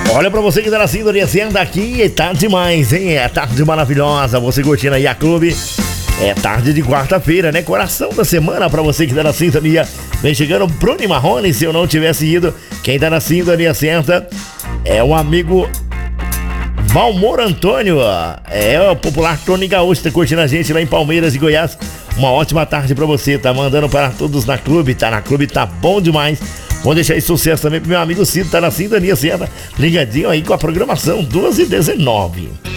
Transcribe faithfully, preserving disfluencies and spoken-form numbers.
Olha pra você que tá na sintonia, senta aqui, é tarde demais, hein? É tarde maravilhosa, você curtindo aí a Clube. É tarde de quarta-feira, né? Coração da semana pra você que tá na sintonia. Vem chegando Bruno e Marrone, se eu não tivesse ido. Quem tá na sintonia certa é o amigo Valmor Antônio. É o popular Tony Gaúcho, tá curtindo a gente lá em Palmeiras e Goiás. Uma ótima tarde pra você, tá mandando para todos na Clube, tá na Clube, tá bom demais. Vamos deixar esse sucesso também pro meu amigo Cito, tá na sintonia certa, ligadinho aí com a programação duas e dezenove.